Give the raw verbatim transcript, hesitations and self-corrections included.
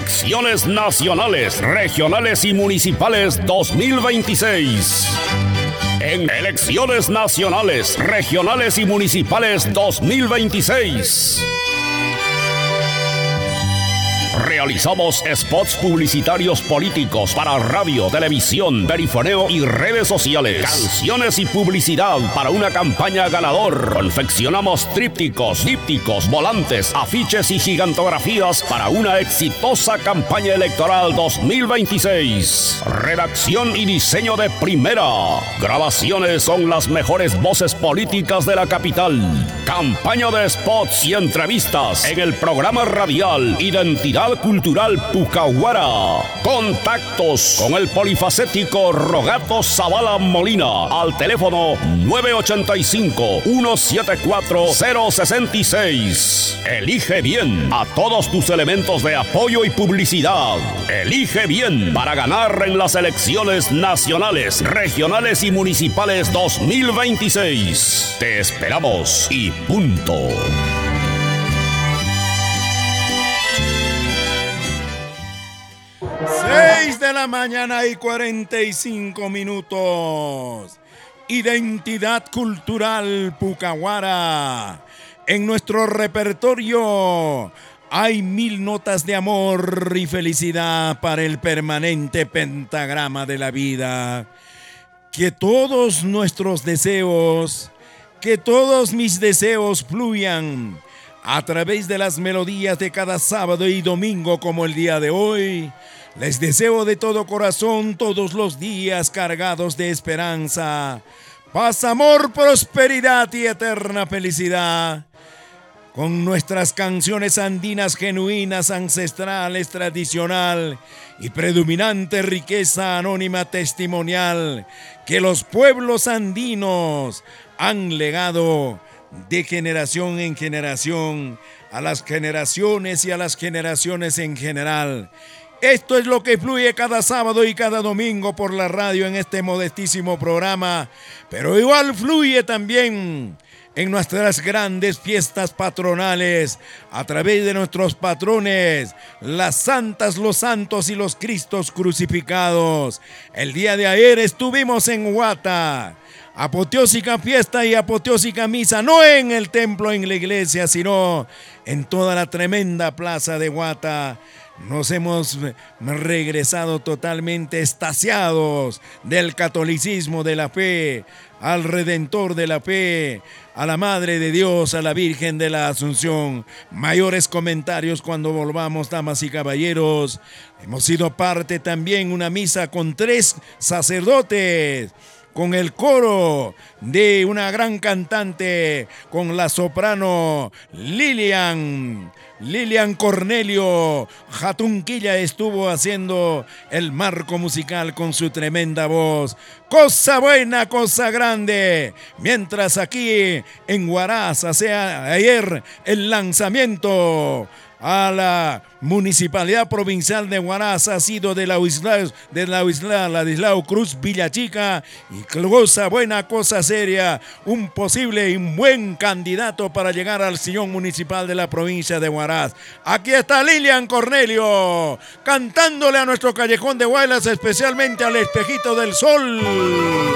Elecciones nacionales, regionales y municipales dos mil veintiséis. En elecciones nacionales, regionales y municipales dos mil veintiséis. Realizamos spots publicitarios políticos para radio, televisión, perifoneo y redes sociales. Canciones y publicidad para una campaña ganador. Confeccionamos trípticos, dípticos, volantes, afiches y gigantografías para una exitosa campaña electoral dos mil veintiséis. Redacción y diseño de primera. Grabaciones con las mejores voces políticas de la capital. Campaña de spots y entrevistas en el programa radial Identidad Cultural Pucahuara. Contactos con el polifacético Rogato Zavala Molina al teléfono nueve ocho cinco, uno siete cuatro, cero seis seis. Elige bien a todos tus elementos de apoyo y publicidad. Elige bien para ganar en las elecciones nacionales, regionales y municipales dos mil veintiséis. Te esperamos y punto. seis de la mañana y cuarenta y cinco minutos. Identidad Cultural Pucahuara. En nuestro repertorio hay mil notas de amor y felicidad para el permanente pentagrama de la vida. Que todos nuestros deseos, que todos mis deseos fluyan a través de las melodías de cada sábado y domingo como el día de hoy. Les deseo de todo corazón todos los días cargados de esperanza, paz, amor, prosperidad y eterna felicidad. Con nuestras canciones andinas genuinas, ancestrales, tradicional y predominante riqueza anónima testimonial que los pueblos andinos han legado de generación en generación a las generaciones y a las generaciones en general. Esto es lo que fluye cada sábado y cada domingo por la radio en este modestísimo programa, pero igual fluye también en nuestras grandes fiestas patronales a través de nuestros patrones, las santas, los santos y los cristos crucificados. El día de ayer estuvimos en Huata. Apoteósica fiesta y apoteósica misa, no en el templo, en la iglesia, sino en toda la tremenda plaza de Huata. Nos hemos regresado totalmente extasiados del catolicismo, de la fe, al Redentor de la fe, a la Madre de Dios, a la Virgen de la Asunción. Mayores comentarios cuando volvamos, damas y caballeros. Hemos sido parte también una misa con tres sacerdotes, con el coro de una gran cantante, con la soprano Lilian, Lilian Cornelio Jatunquilla estuvo haciendo el marco musical con su tremenda voz. Cosa buena, cosa grande. Mientras aquí en Huaraz, sea ayer el lanzamiento a la Municipalidad Provincial de Huaraz ha sido de la isla, de la isla Ladislao Cruz Villachica, y cosa buena, cosa seria, un posible y un buen candidato para llegar al sillón municipal de la provincia de Huaraz. Aquí está Lilian Cornelio cantándole a nuestro callejón de Huaylas, especialmente al Espejito del Sol.